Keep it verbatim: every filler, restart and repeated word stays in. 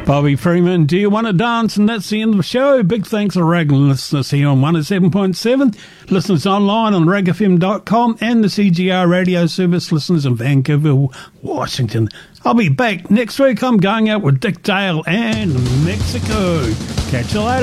Bobby Freeman, Do You Want to Dance? And that's the end of the show. Big thanks to regular listeners here on one oh seven point seven, listeners online on reg f m dot com, and the C G R radio service listeners in Vancouver, Washington. I'll be back next week. I'm going out with Dick Dale and Mexico. Catch you later.